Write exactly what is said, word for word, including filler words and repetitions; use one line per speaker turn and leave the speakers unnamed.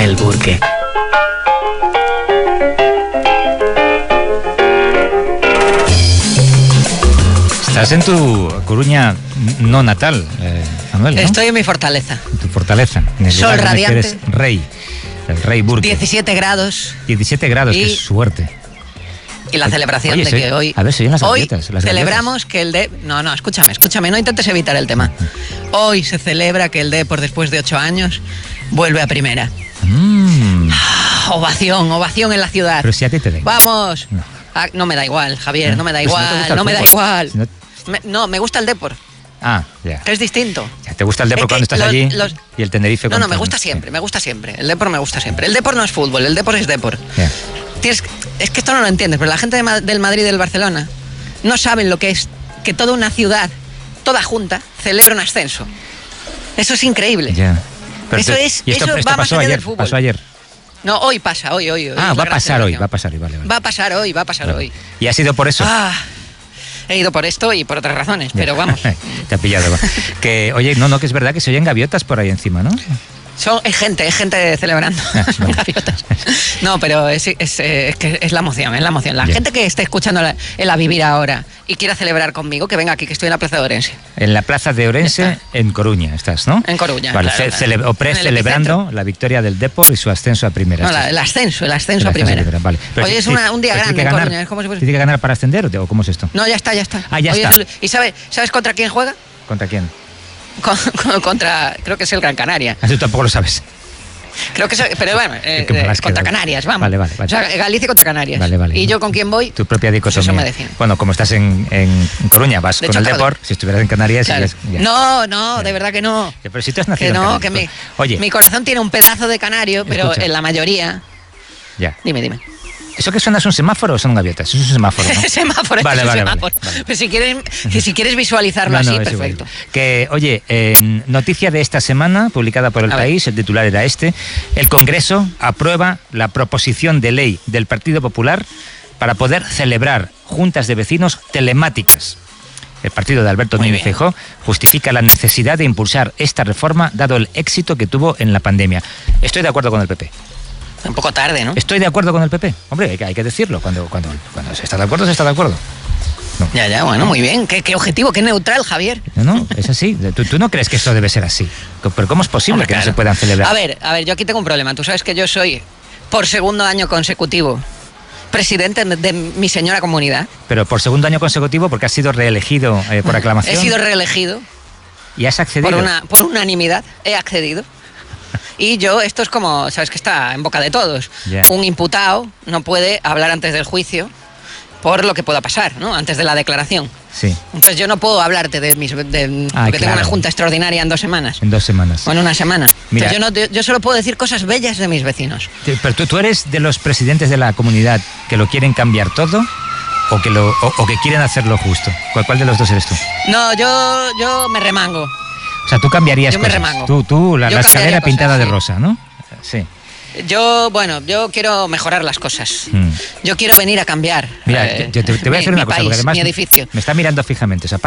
El Burque.
Estás en tu Coruña no natal, eh, Manuel, ¿no?
Estoy en mi fortaleza.
En tu fortaleza. En el
Sol
lugar donde
radiante.
eres rey. El rey Burke.
diecisiete grados.
diecisiete grados,
Y-
qué suerte.
Y la celebración
Oye,
de
soy-
que hoy...
a ver, se oyen las
hoy
gaviotas, las
celebramos que el D... No, no, escúchame, escúchame, no intentes evitar el tema. Hoy se celebra que el Depor, después de ocho años, vuelve a primera.
Mm,
Ovación, ovación en la ciudad.
pero si a ti te da igual.
¡Vamos!
No.
Ah, no me da igual, Javier, no me da
Pero si no te
igual,
gusta el
no me da
fútbol.
igual.
Si no-
Me- no, me gusta el Depor,
Ah, ya.
que es distinto.
Ya, ¿te gusta el Depor
Es que
cuando estás
los-
allí?
los-
Y el Tenerife
No,
cuando
no, me
estás-
gusta siempre, me gusta siempre. El Depor me gusta siempre. El Depor no es fútbol, el Depor es Depor.
Ya.
Tienes, es que esto no lo entiendes, pero la gente de Ma- del Madrid y del Barcelona no saben lo que es que toda una ciudad, toda junta, celebra un ascenso. Eso es increíble.
Ya. Pero
Eso
te-
es-
y esto,
eso
esto
va más
pasó
allá
ayer,
del fútbol.
pasó ayer.
No, hoy pasa, hoy, hoy. hoy
Ah,
es la
va a
gran
pasar hoy,
celebración.
va a pasar hoy, vale, vale.
Va a pasar hoy, va a pasar
Vale.
hoy.
Y ha sido por eso.
Ah, he ido por esto y por otras razones,
Ya.
pero vamos.
Te ha pillado. Que, oye, no, no, que es verdad que se oyen gaviotas por ahí encima, ¿no?
Son, es gente, es gente celebrando.
Ah, vale.
Gaviotas. No, pero es, es, eh, es que es la emoción, es la emoción. La
Ya.
gente que esté escuchando la- el A Vivir ahora y quiera celebrar conmigo, que venga aquí, que estoy en la Plaza de Orense.
En la plaza de Orense,
Ya está.
en Coruña, estás, ¿no?
En Coruña,
Vale,
claro,
ce-
claro.
cele- o pre
En el
celebrando
epicentro.
la victoria del Depor y su ascenso a primera.
No, la-
estás.
el ascenso, el ascenso
El
a
ascenso
primera.
Vale. Pero
Hoy
sí-
es
sí,
una- un día
pero
grande
tiene
en
que ganar,
Coruña. Es como si fuese-
¿Tiene que ganar para ascender o cómo es esto?
No, ya está, ya está.
Ah, ya
Hoy
está.
es- ¿Y sabe, sabes contra quién juega?
¿Contra quién?
Con- con- contra, creo que es el Gran Canaria.
Ah, tú tampoco lo sabes.
Creo que es, pero bueno, eh,
Qué mal has
eh, contra
quedado.
Canarias, vamos.
Vale, vale, vale.
O sea, Galicia contra Canarias.
Vale, vale.
¿Y yo con quién voy?
Tu propia
Pues
dicotomía.
eso me define.
Bueno, como estás en, en Coruña, vas
De
con
hecho,
el
acabo de-
Depor. Si estuvieras en Canarias,
Claro.
irías- ya.
No, no, de verdad que no.
Ya, pero si tú has nacido
Que
en
no,
Canarias,
que mi,
pues, Oye,
mi corazón tiene un pedazo de canario, pero
Escucha.
en la mayoría...
ya.
Dime, dime.
¿Eso que suena es un semáforo o son gaviotas? Eso es un semáforo, ¿no?
Semáforo,
Vale,
esto es
vale,
un
vale,
semáforo.
vale.
Pero si quieres, que si quieres visualizarlo
No, no,
así,
es igual.
perfecto.
Que, oye, eh, noticia de esta semana, publicada por El
A ver.
País, el titular era este: el Congreso aprueba la proposición de ley del Partido Popular para poder celebrar juntas de vecinos telemáticas. El partido de Alberto
Muy
Núñez
bien.
Feijóo justifica la necesidad de impulsar esta reforma dado el éxito que tuvo en la pandemia. Estoy de acuerdo con el P P.
Un poco tarde, ¿no?
Estoy de acuerdo con el P P. Hombre, hay que, hay que decirlo. Cuando, cuando, cuando se está de acuerdo, se está de acuerdo.
Ya, ya, bueno, muy bien. ¿Qué, qué objetivo, qué neutral, Javier.
No, no, es así. ¿Tú, tú no crees que esto debe ser así? Pero ¿cómo es posible
Hombre,
que no
claro.
se puedan celebrar?
A ver, a ver, yo aquí tengo un problema. Tú sabes que yo soy, por segundo año consecutivo, presidente de, de mi señora comunidad.
Pero por segundo año consecutivo, porque has sido reelegido eh, por aclamación.
He sido reelegido
Y has accedido.
por, una, por unanimidad. He accedido. Y yo, esto es como, sabes que está en boca de todos.
Ya.
Un imputado no puede hablar antes del juicio por lo que pueda pasar, ¿no? Antes de la declaración.
Sí,
Entonces yo no puedo hablarte de mis... De,
Ah,
porque tengo
claro.
una junta extraordinaria en dos semanas.
en dos semanas.
O en una semana.
Mira.
Entonces yo, no, yo solo puedo decir cosas bellas de mis vecinos.
Sí, Pero tú, tú eres de los presidentes de la comunidad que lo quieren cambiar todo o que, lo, o, o que quieren hacerlo justo. ¿Cuál, cuál de los dos eres tú?
No, yo, yo me remango.
O sea, tú cambiarías
Yo me
cosas.
remango.
Tú, tú la,
Yo
la
cambiaría
escalera
cosas,
pintada de
sí.
rosa, ¿no? Sí.
Yo, bueno, yo quiero mejorar las cosas.
Mm.
Yo quiero venir a cambiar.
Mira,
eh,
yo te, te voy a
mi-
hacer una
mi
cosa,
país,
porque además
mi edificio.
me está mirando fijamente. O sea,